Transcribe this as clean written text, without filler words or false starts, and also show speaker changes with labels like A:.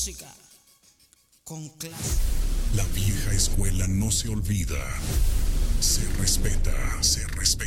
A: música con clase.
B: La vieja escuela no se olvida. Se respeta, se respeta.